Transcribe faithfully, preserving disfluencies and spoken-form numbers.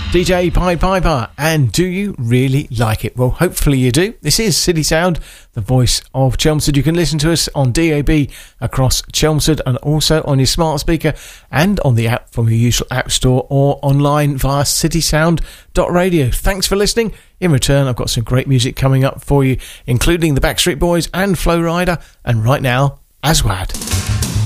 D J Pied Piper, and do you really like it? Well, hopefully you do. This is City Sound, the voice of Chelmsford. You can listen to us on D A B across Chelmsford and also on your smart speaker and on the app from your usual app store or online via city sound dot radio. Thanks for listening. In return, I've got some great music coming up for you, including the Backstreet Boys and Flo Rida, and right now, Aswad.